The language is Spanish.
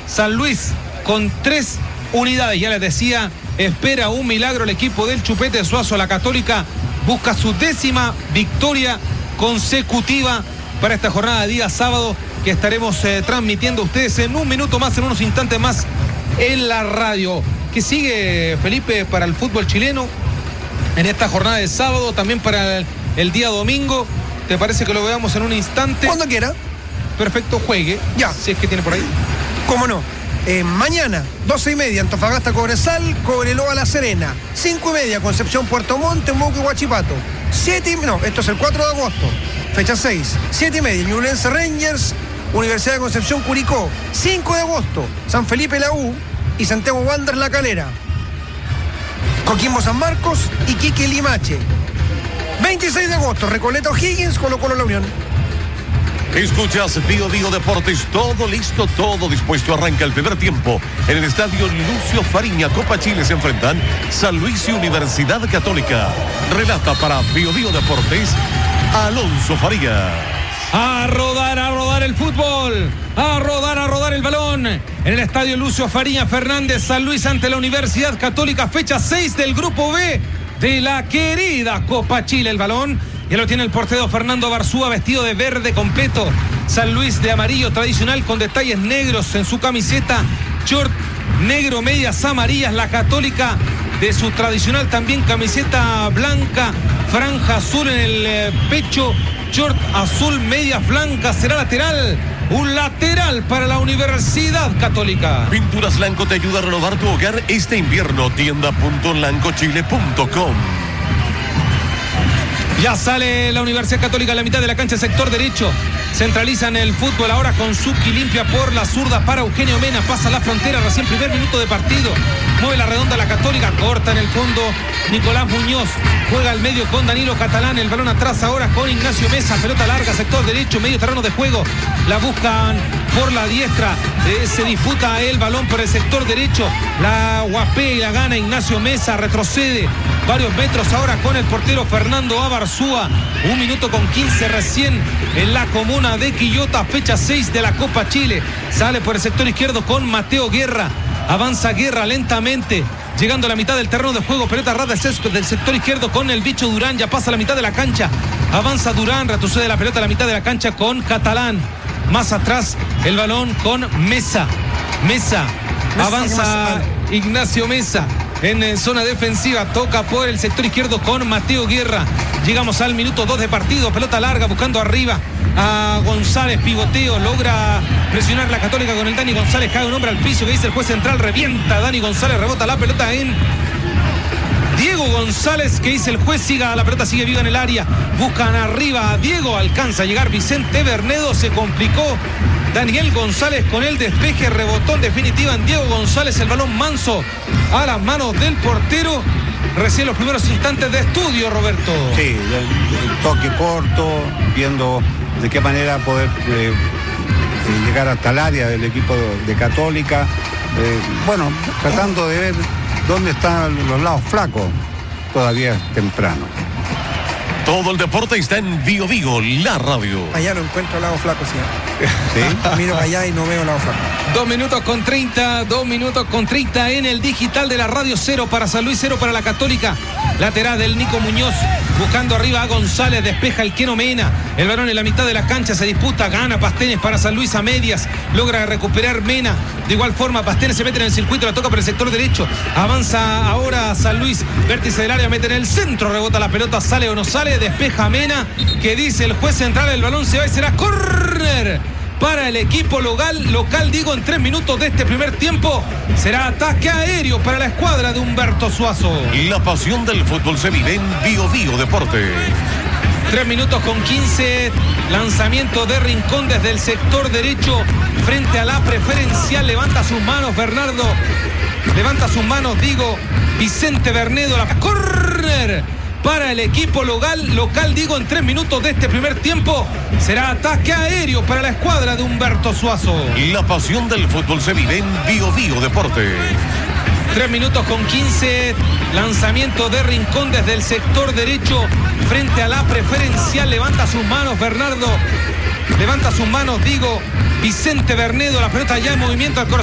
San Luis con 3 unidades. Ya les decía, espera un milagro el equipo del Chupete Suazo. La Católica busca su 10ª victoria consecutiva para esta jornada de día sábado, que estaremos transmitiendo a ustedes en un minuto más, en unos instantes más, en la radio. ¿Qué sigue, Felipe, para el fútbol chileno en esta jornada de sábado, también para el día domingo? ¿Te parece que lo veamos en un instante? Cuando quiera. Perfecto, juegue. Ya. Si es que tiene por ahí. ¿Cómo no? Mañana, 12:30, Antofagasta Cobresal, Cobreloa La Serena. 5:30, Concepción Puerto Montt, Temuco y Huachipato. Esto es el 4 de agosto, fecha 6. 7:30, Ñublense Rangers, Universidad de Concepción Curicó. 5 de agosto, San Felipe La U y Santiago Wanderers La Calera. Coquimbo San Marcos, Iquique Limache. 26 de agosto, Recoleta O'Higgins, Colo-Colo La Unión. Escuchas Bio Deportes, todo listo, todo dispuesto. Arranca el primer tiempo. En el estadio Lucio Fariña, Copa Chile, se enfrentan San Luis y Universidad Católica. Relata para Bio Deportes, Alonso Farías. A rodar el fútbol, a rodar el balón. En el estadio Lucio Fariña Fernández, San Luis ante la Universidad Católica, fecha 6 del grupo B de la querida Copa Chile. El balón ya lo tiene el portero Fernando Barzúa, vestido de verde completo. San Luis de amarillo tradicional con detalles negros en su camiseta, short negro, medias amarillas. La Católica de su tradicional también camiseta blanca, franja azul en el pecho, short azul, medias blancas. Será lateral, un lateral para la Universidad Católica. Pinturas Lanco te ayuda a renovar tu hogar este invierno. Tienda.lancochile.com. Ya sale la Universidad Católica a la mitad de la cancha, sector derecho. Centralizan el fútbol ahora con Zucchi, limpia por la zurda para Eugenio Mena. Pasa la frontera, recién primer minuto de partido. Mueve la redonda la Católica, corta en el fondo Nicolás Muñoz. Juega al medio con Danilo Catalán. El balón atrás ahora con Ignacio Mesa. Pelota larga, sector derecho, medio terreno de juego. La buscan por la diestra. Se disputa el balón por el sector derecho. La guapea y la gana Ignacio Mesa. Retrocede varios metros ahora con el portero Fernando Abarzúa. 1 minuto con 15 recién en la comuna de Quillota, fecha 6 de la Copa Chile. Sale por el sector izquierdo con Mateo Guerra. Avanza Guerra lentamente, llegando a la mitad del terreno de juego. Pelota rara del sector izquierdo con el bicho Durán. Ya pasa a la mitad de la cancha. Avanza Durán, retrocede la pelota a la mitad de la cancha con Catalán. Más atrás el balón con Mesa. Avanza Ignacio Mesa en zona defensiva. Toca por el sector izquierdo con Mateo Guerra. Llegamos al minuto 2 de partido. Pelota larga buscando arriba a González. Pivoteo. Logra presionar la Católica con el Dani González. Cae un hombre al piso que dice el juez central. Revienta Dani González. Rebota la pelota en Diego González, que dice el juez. Siga, la pelota sigue viva en el área. Buscan arriba a Diego. Alcanza a llegar Vicente Bernedo. Se complicó Daniel González con el despeje. Rebotó en definitiva en Diego González. El balón manso a las manos del portero. Recién los primeros instantes de estudio, Roberto. Sí, el toque corto, viendo de qué manera poder llegar hasta el área del equipo de Católica. Tratando de ver dónde están los lados flacos. Todavía es temprano. Todo el deporte está en Bio, la radio. Allá no encuentro lado flaco, sí. ¿Sí? Miro para allá y no veo lado flaco. 2 minutos con 30 en el digital de la radio. 0 para San Luis, 0 para la Católica. Lateral del Nico Muñoz, buscando arriba a González, despeja el Keno Mena. El balón en la mitad de la cancha, se disputa, gana Pastenes para San Luis a medias. Logra recuperar Mena. De igual forma, Pastenes se mete en el circuito, la toca por el sector derecho. Avanza ahora San Luis, vértice del área, mete en el centro, rebota la pelota, sale o no sale, despeja Mena, que dice el juez central, el balón se va y será córner para el equipo local, digo, en 3 minutos de este primer tiempo. Será ataque aéreo para la escuadra de Humberto Suazo. La pasión del fútbol se vive en Bio Deportes. 3 minutos con 15, lanzamiento de Rincón desde el sector derecho frente a la preferencial. Levanta sus manos Bernardo, levanta sus manos, digo, Vicente Bernedo. La córner para el equipo local, digo, en 3 minutos de este primer tiempo. Será ataque aéreo para la escuadra de Humberto Suazo. La pasión del fútbol se vive en Bio Deportes. 3 minutos con 15, lanzamiento de Rincón desde el sector derecho frente a la preferencial. Levanta sus manos Bernardo, levanta sus manos, digo, Vicente Bernedo. La pelota ya en movimiento al corazón